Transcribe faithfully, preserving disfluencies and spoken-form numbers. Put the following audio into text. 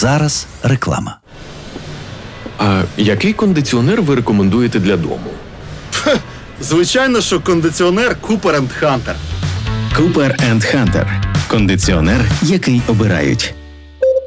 зараз реклама. А який кондиціонер ви рекомендуєте для дому? Хе, звичайно, що кондиціонер Cooper енд Hunter. Cooper енд Hunter. Кондиціонер, який обирають.